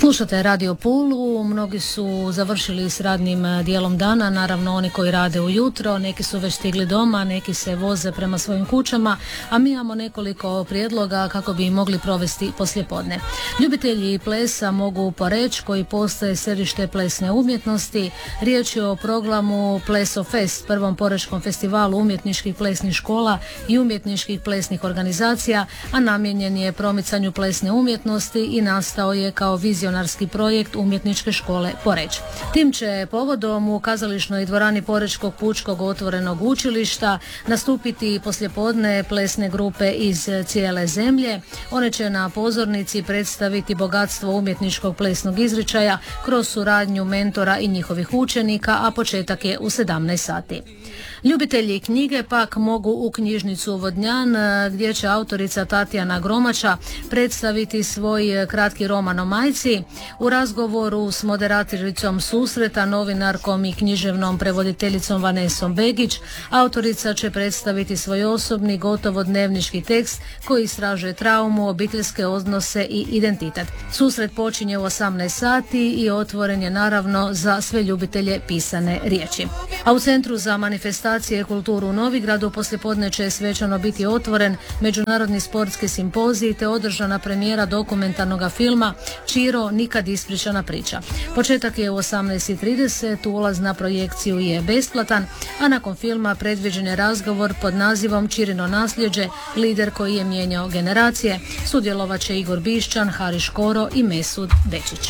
Slušate Radio Pulu, mnogi su završili s radnim dijelom dana, naravno oni koji rade ujutro, neki su već stigli doma, neki se voze prema svojim kućama, a mi imamo nekoliko prijedloga kako bi mogli provesti poslijepodne. Ljubitelji plesa mogu Poreč, koji postaje središte plesne umjetnosti. Riječ je o programu Pleso Fest, prvom porečkom festivalu umjetničkih plesnih škola i umjetničkih plesnih organizacija, a namijenjen je promicanju plesne umjetnosti i nastao je kao vizionarski projekt umjetničke škole Poreč. Tim će povodom u kazališnoj dvorani Porečkog pučkog otvorenog učilišta nastupiti poslijepodne plesne grupe iz cijele zemlje. One će na pozornici predstaviti bogatstvo umjetničkog plesnog izričaja kroz suradnju mentora i njihovih učenika, a početak je u 17 sati. Ljubitelji knjige pak mogu u knjižnicu Vodnjan, gdje će autorica Tatjana Gromača predstaviti svoj kratki roman o majci. U razgovoru s moderatoricom susreta, novinarkom i književnom prevoditeljicom Vanesom Begić, autorica će predstaviti svoj osobni, gotovo dnevnički tekst koji istražuje traumu, obiteljske odnose i identitet. Susret počinje u 18 sati i otvoren je naravno za sve ljubitelje pisane riječi. A u Centru za manifestacije i kulturu u Novigradu poslijepodne će svečano biti otvoren međunarodni sportski simpozij te održana premijera dokumentarnog filma Čiro, nikad ispričana priča. Početak je u 18:30, ulaz na projekciju je besplatan, a nakon filma predviđen je razgovor pod nazivom Čirino nasljeđe, lider koji je mijenjao generacije. Sudjelovat će Igor Bišćan, Hari Škoro i Mesud Bečić.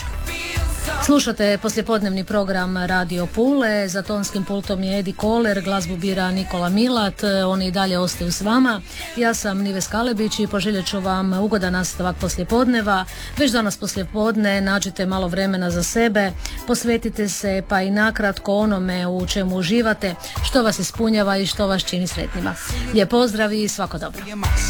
Slušate poslijepodnevni program Radio Pule, za tonskim pultom je Edi Koler, glazbu bira Nikola Milat, oni i dalje ostaju s vama. Ja sam Nives Kalebić i poželjet ću vam ugodan nastavak poslijepodneva. Već danas poslijepodne nađite malo vremena za sebe, posvetite se pa i nakratko onome u čemu uživate, što vas ispunjava i što vas čini sretnima. Lijep pozdrav i svako dobro.